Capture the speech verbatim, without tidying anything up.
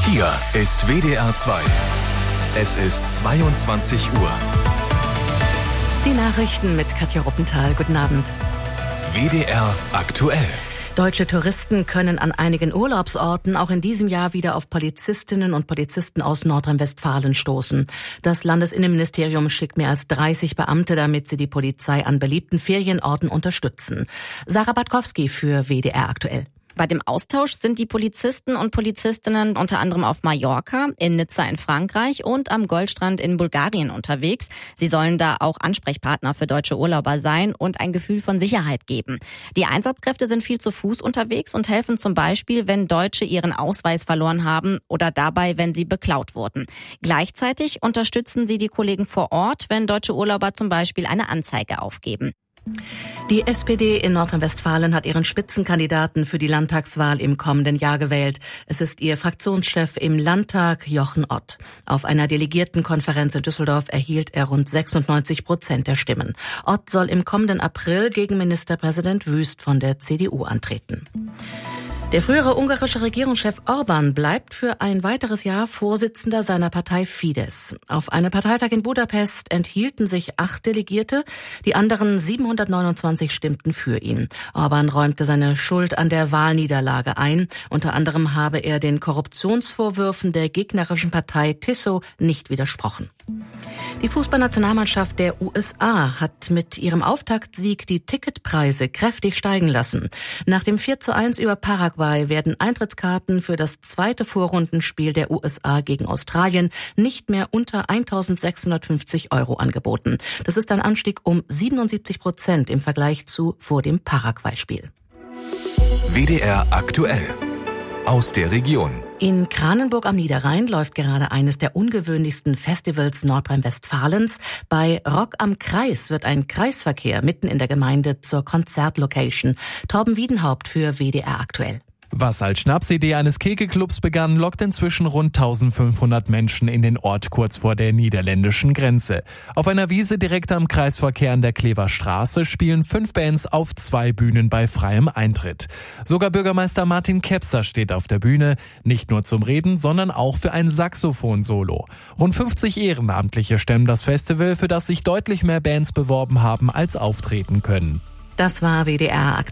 Hier ist W D R zwei. Es ist zweiundzwanzig Uhr. Die Nachrichten mit Katja Ruppenthal. Guten Abend. W D R aktuell. Deutsche Touristen können an einigen Urlaubsorten auch in diesem Jahr wieder auf Polizistinnen und Polizisten aus Nordrhein-Westfalen stoßen. Das Landesinnenministerium schickt mehr als dreißig Beamte, damit sie die Polizei an beliebten Ferienorten unterstützen. Sarah Bartkowski für W D R aktuell. Bei dem Austausch sind die Polizisten und Polizistinnen unter anderem auf Mallorca, in Nizza in Frankreich und am Goldstrand in Bulgarien unterwegs. Sie sollen da auch Ansprechpartner für deutsche Urlauber sein und ein Gefühl von Sicherheit geben. Die Einsatzkräfte sind viel zu Fuß unterwegs und helfen zum Beispiel, wenn Deutsche ihren Ausweis verloren haben oder dabei, wenn sie beklaut wurden. Gleichzeitig unterstützen sie die Kollegen vor Ort, wenn deutsche Urlauber zum Beispiel eine Anzeige aufgeben. Die S P D in Nordrhein-Westfalen hat ihren Spitzenkandidaten für die Landtagswahl im kommenden Jahr gewählt. Es ist ihr Fraktionschef im Landtag, Jochen Ott. Auf einer Delegiertenkonferenz in Düsseldorf erhielt er rund sechsundneunzig Prozent der Stimmen. Ott soll im kommenden April gegen Ministerpräsident Wüst von der C D U antreten. Der frühere ungarische Regierungschef Orbán bleibt für ein weiteres Jahr Vorsitzender seiner Partei Fidesz. Auf einem Parteitag in Budapest enthielten sich acht Delegierte, die anderen siebenhundertneunundzwanzig stimmten für ihn. Orbán räumte seine Schuld an der Wahlniederlage ein. Unter anderem habe er den Korruptionsvorwürfen der gegnerischen Partei T I S O nicht widersprochen. Die Fußballnationalmannschaft der U S A hat mit ihrem Auftaktsieg die Ticketpreise kräftig steigen lassen. Nach dem vier zu eins über Paraguay werden Eintrittskarten für das zweite Vorrundenspiel der U S A gegen Australien nicht mehr unter eintausendsechshundertfünfzig Euro angeboten. Das ist ein Anstieg um siebenundsiebzig Prozent im Vergleich zu vor dem Paraguay-Spiel. W D R aktuell. Aus der Region. In Kranenburg am Niederrhein läuft gerade eines der ungewöhnlichsten Festivals Nordrhein-Westfalens. Bei Rock am Kreis wird ein Kreisverkehr mitten in der Gemeinde zur Konzertlocation. Torben Wiedenhaupt für W D R aktuell. Was als Schnapsidee eines Kegelclubs begann, lockt inzwischen rund eintausendfünfhundert Menschen in den Ort kurz vor der niederländischen Grenze. Auf einer Wiese direkt am Kreisverkehr an der Klever Straße spielen fünf Bands auf zwei Bühnen bei freiem Eintritt. Sogar Bürgermeister Martin Kepser steht auf der Bühne, nicht nur zum Reden, sondern auch für ein Saxophon-Solo. Rund fünfzig Ehrenamtliche stemmen das Festival, für das sich deutlich mehr Bands beworben haben, als auftreten können. Das war W D R aktuell.